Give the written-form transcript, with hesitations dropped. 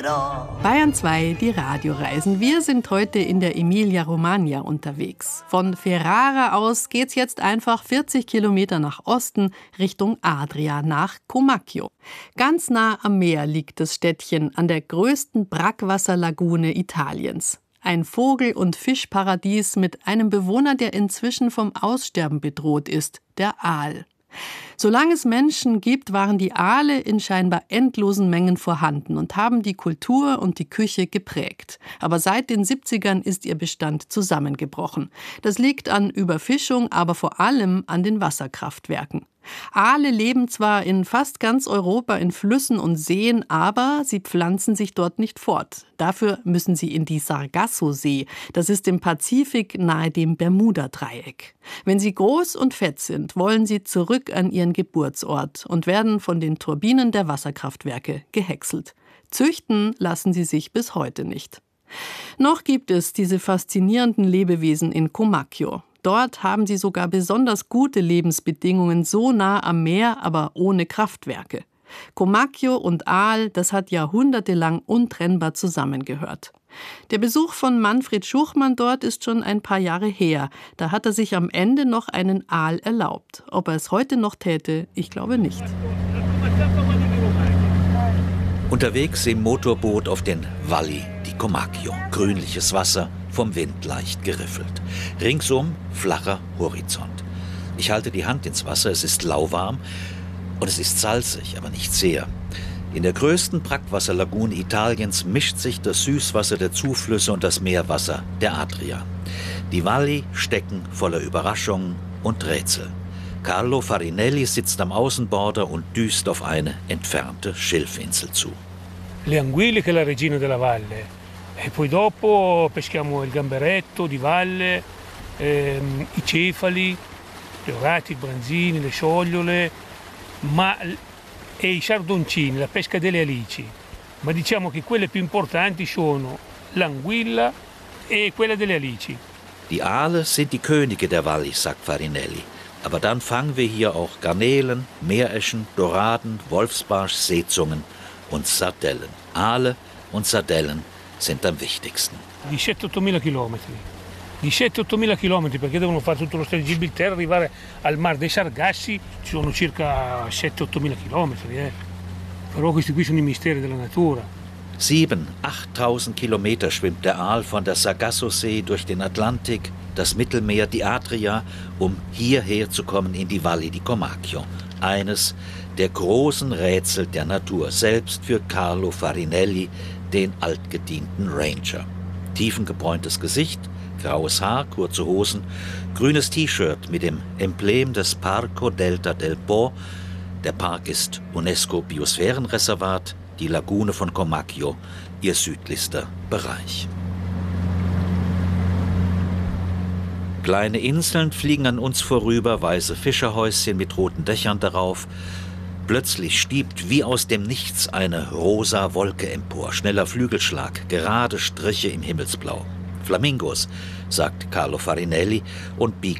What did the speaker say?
Bayern 2, die Radioreisen. Wir sind heute in der Emilia-Romagna unterwegs. Von Ferrara aus geht's jetzt einfach 40 Kilometer nach Osten Richtung Adria, nach Comacchio. Ganz nah am Meer liegt das Städtchen an der größten Brackwasserlagune Italiens. Ein Vogel- und Fischparadies mit einem Bewohner, der inzwischen vom Aussterben bedroht ist, der Aal. Solange es Menschen gibt, waren die Aale in scheinbar endlosen Mengen vorhanden und haben die Kultur und die Küche geprägt. Aber seit den 70ern ist ihr Bestand zusammengebrochen. Das liegt an Überfischung, aber vor allem an den Wasserkraftwerken. Aale leben zwar in fast ganz Europa in Flüssen und Seen, aber sie pflanzen sich dort nicht fort. Dafür müssen sie in die Sargasso-See. Das ist im Pazifik nahe dem Bermuda-Dreieck. Wenn sie groß und fett sind, wollen sie zurück an ihren Geburtsort und werden von den Turbinen der Wasserkraftwerke gehäckselt. Züchten lassen sie sich bis heute nicht. Noch gibt es diese faszinierenden Lebewesen in Comacchio. Dort haben sie sogar besonders gute Lebensbedingungen, so nah am Meer, aber ohne Kraftwerke. Comacchio und Aal, das hat jahrhundertelang untrennbar zusammengehört. Der Besuch von Manfred Schuchmann dort ist schon ein paar Jahre her. Da hat er sich am Ende noch einen Aal erlaubt. Ob er es heute noch täte, ich glaube nicht. Unterwegs im Motorboot auf den Valli di Comacchio. Grünliches Wasser, vom Wind leicht geriffelt. Ringsum flacher Horizont. Ich halte die Hand ins Wasser, es ist lauwarm und es ist salzig, aber nicht sehr. In der größten Brackwasserlagune Italiens mischt sich das Süßwasser der Zuflüsse und das Meerwasser der Adria. Die Valli stecken voller Überraschungen und Rätsel. Carlo Farinelli sitzt am Außenborder und düst auf eine entfernte Schilfinsel zu. Le anguille che è la regina della valle. E poi dopo peschiamo il gamberetto di valle, i cefali, gli orati, i branzini, le sciogliole, e i sardoncini, la pesca delle alici. Ma diciamo che quelle più importanti sono l'anguilla e quella delle alici. Die Aale sind die Könige der Valli, sagt Farinelli. Aber dann fangen wir hier auch Garnelen, Meereschen, Doraden, Wolfsbarsch, Seezungen und Sardellen. Aale und Sardellen sind am wichtigsten. 17.000 chilometri. 17.000 chilometri perché devono fare tutto lo Stretto di Gibilterra, arrivare al Mar dei Sargassi, ci sono circa 7.000-8.000 chilometri. Però questi qui sono i misteri della natura. 7.000, 8.000 Kilometer schwimmt der Aal von der Sargasso-See durch den Atlantik, das Mittelmeer, die Adria, um hierher zu kommen in die Valli di Comacchio. Eines der großen Rätsel der Natur, selbst für Carlo Farinelli, den altgedienten Ranger. Tiefengebräuntes Gesicht, graues Haar, kurze Hosen, grünes T-Shirt mit dem Emblem des Parco Delta del Po. Der Park ist UNESCO-Biosphärenreservat, die Lagune von Comacchio, ihr südlichster Bereich. Kleine Inseln fliegen an uns vorüber, weiße Fischerhäuschen mit roten Dächern darauf. Plötzlich stiebt wie aus dem Nichts eine rosa Wolke empor. Schneller Flügelschlag, gerade Striche im Himmelsblau. Flamingos, sagt Carlo Farinelli und biegt